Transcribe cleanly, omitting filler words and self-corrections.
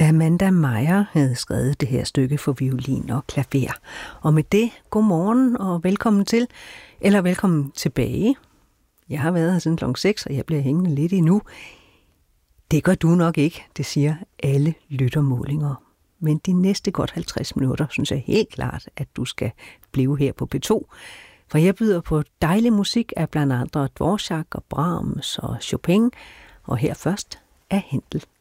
Amanda Meyer havde skrevet det her stykke for violin og klaver. Og med det, god morgen og velkommen til, eller velkommen tilbage. Jeg har været her siden klokken 6, og jeg bliver hængende lidt endnu. Det gør du nok ikke, det siger alle lyttermålinger. Men de næste godt 50 minutter, synes jeg helt klart, at du skal blive her på P2. For jeg byder på dejlig musik af blandt andre Dvorak og Brahms og Chopin, og her først af Händel.